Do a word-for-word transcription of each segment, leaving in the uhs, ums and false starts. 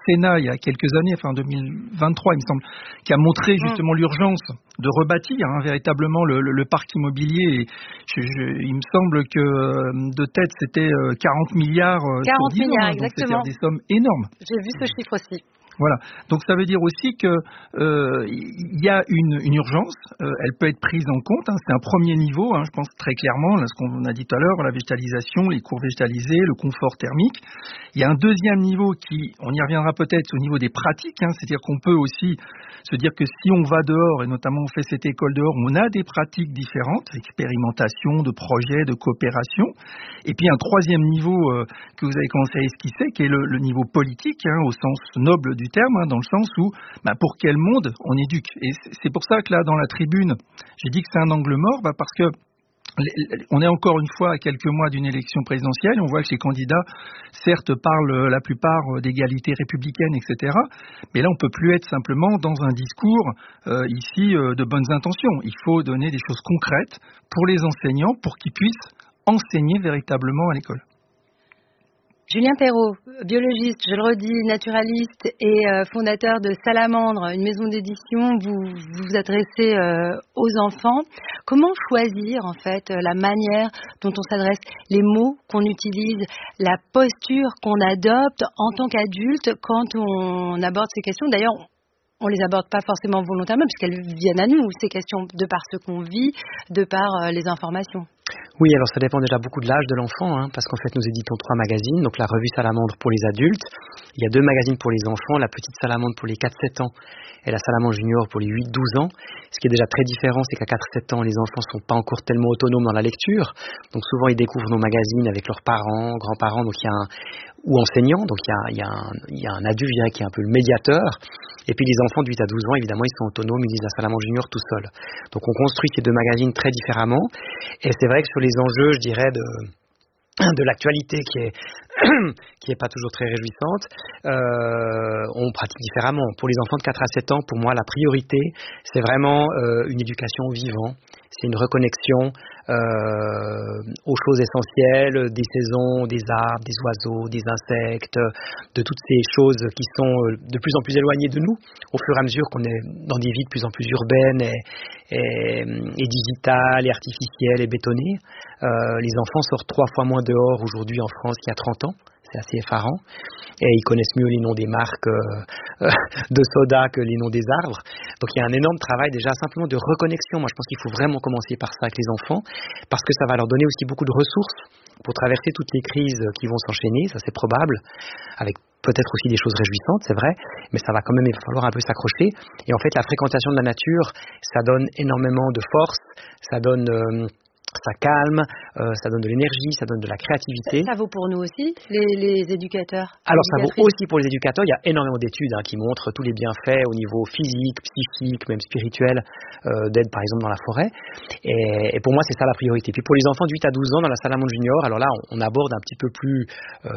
Sénat il y a quelques années, enfin en deux mille vingt-trois il me semble, qui a montré justement mmh. l'urgence de rebâtir hein, véritablement le, le, le parc immobilier. Et je, je, il me semble que de tête c'était quarante milliards quarante sur dix milliards, ans, hein, exactement. Donc c'est des sommes énormes. J'ai vu ce chiffre aussi. Voilà. Donc ça veut dire aussi que euh, il y a une, une urgence. Euh, elle peut être prise en compte. Hein, c'est un premier niveau. Hein, je pense très clairement. Là, ce qu'on a dit tout à l'heure, la végétalisation, les cours végétalisés, le confort thermique. Il y a un deuxième niveau qui, on y reviendra peut-être au niveau des pratiques. Hein, c'est-à-dire qu'on peut aussi se dire que si on va dehors et notamment on fait cette école dehors, on a des pratiques différentes, expérimentation, de projets, de coopération. Et puis un troisième niveau euh, que vous avez commencé à esquisser, qui est le, le niveau politique, hein, au sens noble du terme, hein, dans le sens où bah, pour quel monde on éduque. Et c'est pour ça que là, dans la tribune, j'ai dit que c'est un angle mort, bah, parce que on est encore une fois à quelques mois d'une élection présidentielle. On voit que les candidats, certes, parlent la plupart d'égalité républicaine, et cetera. Mais là, on ne peut plus être simplement dans un discours euh, ici euh, de bonnes intentions. Il faut donner des choses concrètes pour les enseignants pour qu'ils puissent enseigner véritablement à l'école. Julien Perrault, biologiste, je le redis, naturaliste et euh, fondateur de Salamandre, une maison d'édition, vous vous, vous adressez euh, aux enfants. Comment choisir en fait la manière dont on s'adresse, les mots qu'on utilise, la posture qu'on adopte en tant qu'adulte quand on aborde ces questions? D'ailleurs, on les aborde pas forcément volontairement puisqu'elles viennent à nous, ces questions, de par ce qu'on vit, de par euh, les informations. Oui, alors ça dépend déjà beaucoup de l'âge de l'enfant, hein, parce qu'en fait nous éditons trois magazines, donc la revue Salamandre pour les adultes, il y a deux magazines pour les enfants, la petite Salamandre pour les quatre sept ans et la Salamandre Junior pour les huit douze ans. Ce qui est déjà très différent, c'est qu'à quatre sept ans, les enfants sont pas encore tellement autonomes dans la lecture, donc souvent ils découvrent nos magazines avec leurs parents, grands-parents, donc il y a un, ou enseignants, donc il y a, il y a un, il y a un adulte, je dirais, qui est un peu le médiateur. Et puis les enfants de huit à douze ans, évidemment, ils sont autonomes, ils lisent la Salamandre Junior tout seuls. Donc on construit ces deux magazines très différemment. Et c'est vrai que sur les enjeux, je dirais, de, de l'actualité qui est qui est pas toujours très réjouissante, euh, on pratique différemment. Pour les enfants de quatre à sept ans, pour moi, la priorité, c'est vraiment euh, une éducation au vivant. C'est une reconnexion euh, aux choses essentielles, des saisons, des arbres, des oiseaux, des insectes, de toutes ces choses qui sont de plus en plus éloignées de nous, au fur et à mesure qu'on est dans des vies de plus en plus urbaines et, et, et digitales et artificielles et bétonnées. Euh, les enfants sortent trois fois moins dehors aujourd'hui en France qu'il y a trente ans. C'est assez effarant. Et ils connaissent mieux les noms des marques euh, de soda que les noms des arbres. Donc il y a un énorme travail déjà simplement de reconnexion. Moi je pense qu'il faut vraiment commencer par ça avec les enfants, parce que ça va leur donner aussi beaucoup de ressources pour traverser toutes les crises qui vont s'enchaîner, ça c'est probable, avec peut-être aussi des choses réjouissantes, c'est vrai, mais ça va quand même, il va falloir un peu s'accrocher. Et en fait la fréquentation de la nature, ça donne énormément de force, ça donne... Euh, ça calme, euh, ça donne de l'énergie, ça donne de la créativité. Ça, ça vaut pour nous aussi, les, les éducateurs? Alors ça vaut aussi pour les éducateurs. Il y a énormément d'études hein, qui montrent tous les bienfaits au niveau physique, psychique, même spirituel, euh, d'être par exemple dans la forêt. Et, et pour moi, c'est ça la priorité. Puis pour les enfants de huit à douze ans dans la Salamandre Junior, alors là, on, on aborde un petit peu plus, euh,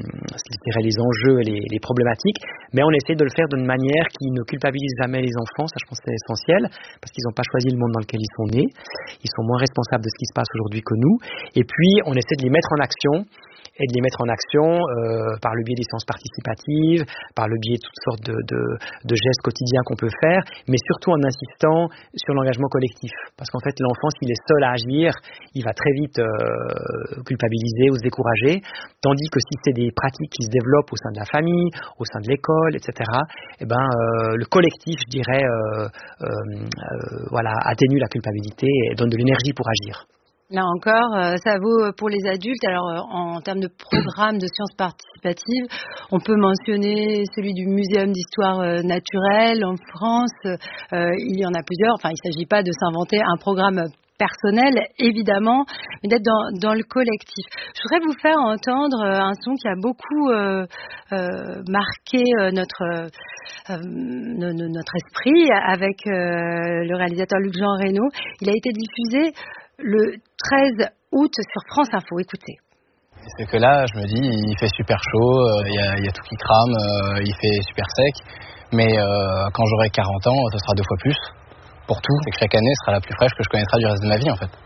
je dirais, les enjeux et les, les problématiques, mais on essaie de le faire d'une manière qui ne culpabilise jamais les enfants. Ça, je pense que c'est essentiel, parce qu'ils n'ont pas choisi le monde dans lequel ils sont nés. Ils sont moins responsables de ce qui se passe aujourd'hui que nous, et puis on essaie de les mettre en action et de les mettre en action euh, par le biais des séances participatives, par le biais de toutes sortes de, de, de gestes quotidiens qu'on peut faire, mais surtout en insistant sur l'engagement collectif, parce qu'en fait l'enfant, s'il est seul à agir, il va très vite euh, culpabiliser ou se décourager, tandis que si c'est des pratiques qui se développent au sein de la famille, au sein de l'école, et cetera, eh ben, euh, le collectif, je dirais, euh, euh, euh, voilà, atténue la culpabilité et donne de l'énergie pour agir. Là encore, ça vaut pour les adultes. Alors, en termes de programme de sciences participatives, on peut mentionner celui du Muséum d'histoire naturelle en France. Euh, il y en a plusieurs. Enfin, il ne s'agit pas de s'inventer un programme personnel, évidemment, mais d'être dans, dans le collectif. Je voudrais vous faire entendre un son qui a beaucoup euh, euh, marqué notre, euh, notre esprit avec euh, le réalisateur Luc-Jean Reynaud. Il a été diffusé le treize août sur France Info. Écoutez. C'est que là, je me dis, il fait super chaud, il y a, il y a tout qui crame, euh, il fait super sec, mais euh, quand j'aurai quarante ans, ce sera deux fois plus. Pour tout, c'est que chaque année sera la plus fraîche que je connaîtrai du reste de ma vie, en fait.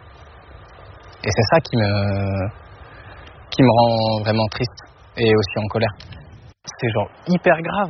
Et c'est ça qui me, qui me rend vraiment triste et aussi en colère. C'est genre hyper grave.